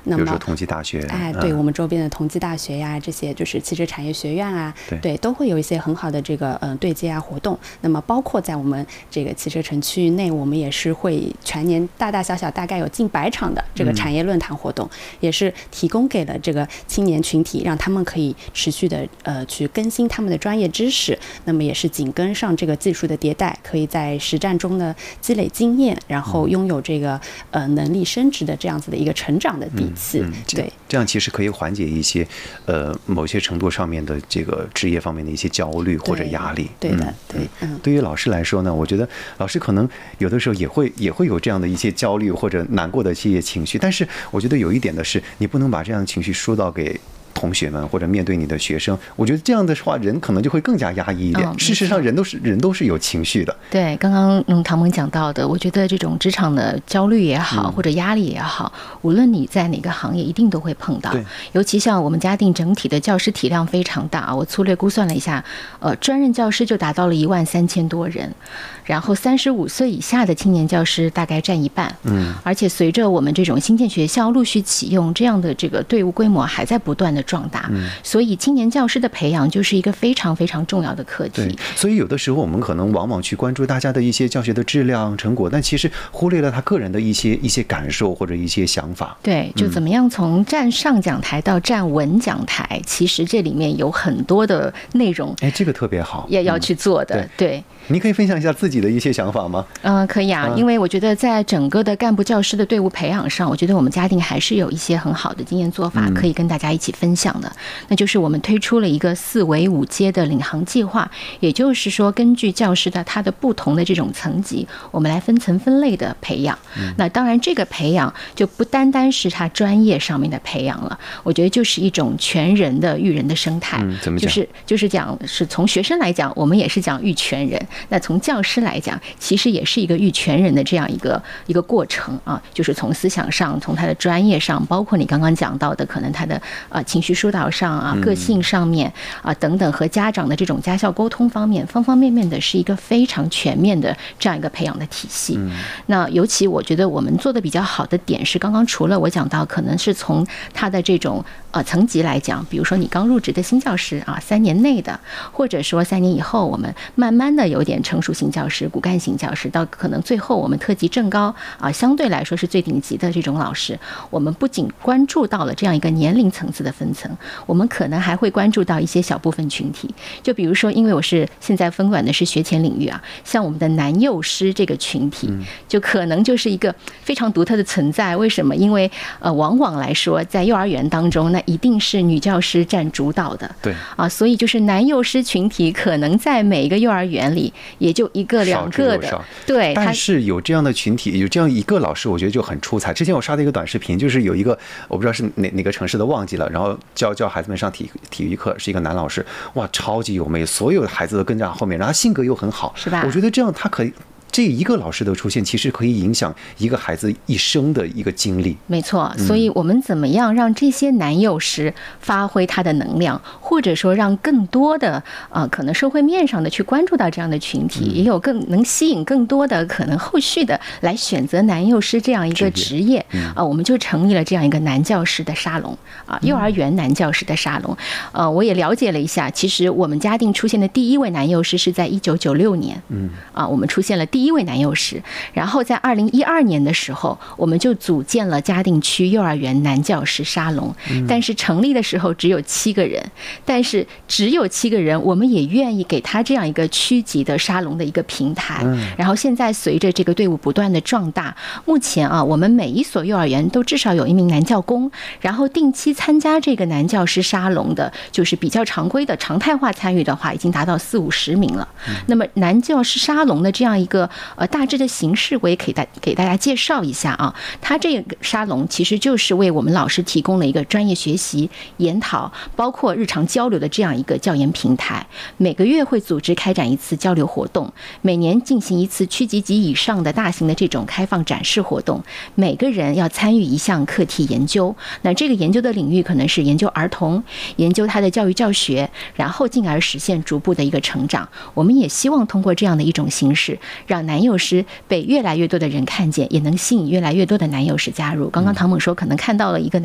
比如说同济大学， 对我们周边的同济大学呀，这些就是汽车产业学院啊，对，都会有一些很好的这个对接啊活动。那么包括在我们这个汽车城区域内，我们也是会全年大大小小大概有近100场的这个产业论坛活动，也是提供给了这个青年群体，让他们可以持续的去更新他们的专业知识，那么也是紧跟上这个技术的迭代，可以在实战中呢积累经验，然后拥有这个能力升值的这样子的一个成长的底气。对， 这样其实可以缓解一些某些程度上面的这个职业方面的一些焦虑或者压力。 对的，对。 对于老师来说呢，我觉得老师可能有的时候也会有这样的一些焦虑或者难过的一些情绪，但是我觉得有一点的是，你不能把这样的情绪疏导给同学们或者面对你的学生，我觉得这样的话人可能就会更加压抑一点。事实上人都是有情绪的。 对，刚刚唐萌讲到的，我觉得这种职场的焦虑也好，或者压力也好，无论你在哪个行业一定都会碰到。尤其像我们嘉定整体的教师体量非常大，我粗略估算了一下，专任教师就达到了13000多人，然后35岁以下的青年教师大概占一半。而且随着我们这种新建学校陆续启用，这样的这个队伍规模还在不断的壮大，所以青年教师的培养就是一个非常非常重要的课题。 对，所以有的时候我们可能往往去关注大家的一些教学的质量成果，但其实忽略了他个人的一些感受或者一些想法。 对，就怎么样从站上讲台到站稳讲台，其实这里面有很多的内容。 这个特别好， 要去做的。对。 你可以分享一下自己的一些想法吗？ 可以啊，因为我觉得在整个的干部教师的队伍培养上，我觉得我们嘉定还是有一些很好的经验做法可以跟大家一起分享的。那就是我们推出了一个4维5阶的领航计划，也就是说根据教师的他的不同的这种层级，我们来分层分类的培养。那当然这个培养就不单单是他专业上面的培养了，我觉得就是一种全人的育人的生态。 怎么讲？ 就是讲是从学生来讲，我们也是讲育全人。那从教师来讲，其实也是一个育全人的这样一个过程啊，就是从思想上，从他的专业上，包括你刚刚讲到的，可能他的情绪疏导上啊、个性上面啊等等，和家长的这种家校沟通方面，方方面面的是一个非常全面的这样一个培养的体系。那尤其我觉得我们做的比较好的点是，刚刚除了我讲到，可能是从他的这种层级来讲，比如说你刚入职的新教师啊，3年内的，或者说3年以后，我们慢慢的有点成熟型教师、骨干型教师，到可能最后我们特级正高啊，相对来说是最顶级的这种老师。我们不仅关注到了这样一个年龄层次的分层，我们可能还会关注到一些小部分群体。就比如说，因为我是现在分管的是学前领域啊，像我们的男幼师这个群体，就可能就是一个非常独特的存在。为什么？因为往往来说，在幼儿园当中，那一定是女教师占主导的。 对啊，所以就是男幼师群体可能在每一个幼儿园里也就1个2个的。对， 但是有这样的群体，有这样一个老师，我觉得就很出彩。之前我刷的一个短视频，就是有一个我不知道是哪个城市的忘记了，然后教孩子们上体育课，是一个男老师，哇，超级有魅，所有的孩子都跟在后面，然后性格又很好， 是吧？ 我觉得这样他可以。这一个老师的出现，其实可以影响一个孩子一生的一个经历。 没错，所以我们怎么样让这些男幼师发挥他的能量，或者说让更多的可能社会面上的去关注到这样的群体，也有更能吸引更多的可能后续的来选择男幼师这样一个职业我们就成立了这样一个男教师的沙龙幼儿园男教师的沙龙。我也了解了一下，其实我们嘉定出现的第一位男幼师是在1996年，我们出现了第一位男幼师，然后在2012年的时候，我们就组建了嘉定区幼儿园男教师沙龙。但是成立的时候只有7个人，但是只有7个人，我们也愿意给他这样一个区级的沙龙的一个平台。然后现在随着这个队伍不断的壮大，目前我们每一所幼儿园都至少有1名男教工，然后定期参加这个男教师沙龙的，就是比较常规的常态化参与的话，已经达到40-50名了。那么男教师沙龙的这样一个大致的形式，我也可以给大家介绍一下啊。它这个沙龙其实就是为我们老师提供了一个专业学习、研讨，包括日常交流的这样一个教研平台。每个月会组织开展一次交流活动，每年进行一次区级及以上的大型的这种开放展示活动。每个人要参与一项课题研究，那这个研究的领域可能是研究儿童，研究他的教育教学，然后进而实现逐步的一个成长。我们也希望通过这样的一种形式，让男幼师被越来越多的人看见，也能吸引越来越多的男幼师加入。刚刚唐猛说可能看到了一个